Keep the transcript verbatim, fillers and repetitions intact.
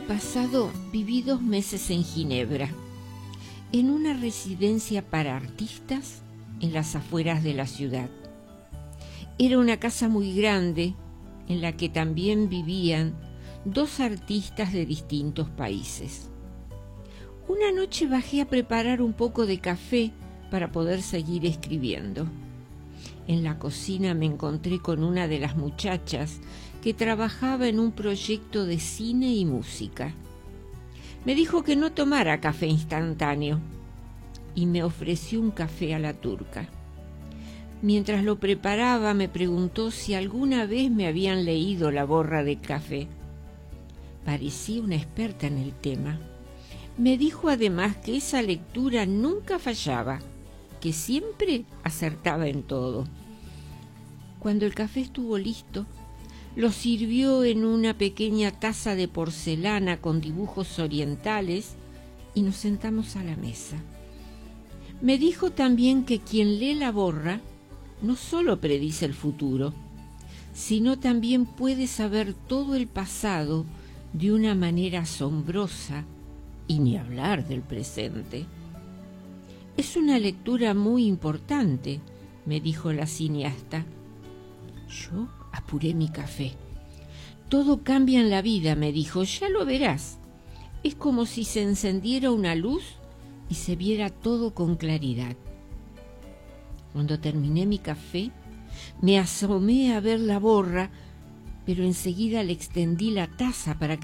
pasado viví dos meses en Ginebra, en una residencia para artistas en las afueras de la ciudad. Era una casa muy grande en la que también vivían dos artistas de distintos países. Una noche bajé a preparar un poco de café para poder seguir escribiendo. En la cocina me encontré con una de las muchachas que trabajaba en un proyecto de cine y música. Me dijo que no tomara café instantáneo y me ofreció un café a la turca. Mientras lo preparaba me preguntó si alguna vez me habían leído La borra de café. Parecía una experta en el tema. Me dijo además que esa lectura nunca fallaba, que siempre acertaba en todo. Cuando el café estuvo listo, lo sirvió en una pequeña taza de porcelana con dibujos orientales y nos sentamos a la mesa. Me dijo también que quien lee La borra no solo predice el futuro, sino también puede saber todo el pasado de una manera asombrosa, y ni hablar del presente. Es una lectura muy importante, me dijo la cineasta. Yo apuré mi café. Todo cambia en la vida, me dijo, ya lo verás. Es como si se encendiera una luz y se viera todo con claridad. Cuando terminé mi café, me asomé a ver La borra, pero enseguida le extendí la taza para que